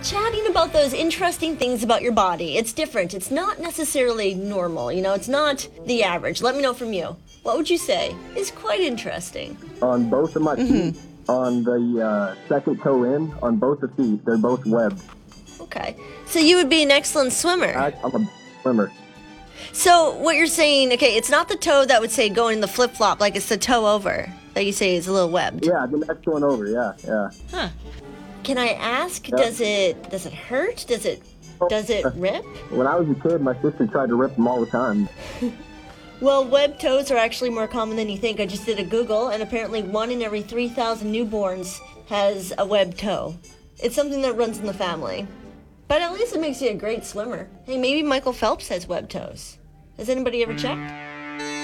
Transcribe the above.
chatting about those interesting things about your body. It's different. It's not necessarily normal. It's not the average. Let me know from you. What would you say is quite interesting? On both of my feet, on the second toe in, on both the feet, they're both webbed. Okay. So you would be an excellent swimmer. I'm a swimmer. So what you're saying, okay, it's not the toe that would say going in the flip-flop, like it's the toe over that you say is a little webbed. Yeah, the next one over, yeah. Huh. Can I ask, Yep. does it hurt? Does it rip? When I was a kid, my sister tried to rip them all the time. Well, webbed toes are actually more common than you think. I just did a Google, and apparently 1 in every 3,000 newborns has a webbed toe. It's something that runs in the family. But at least it makes you a great swimmer. Hey, maybe Michael Phelps has webbed toes. Has anybody ever checked?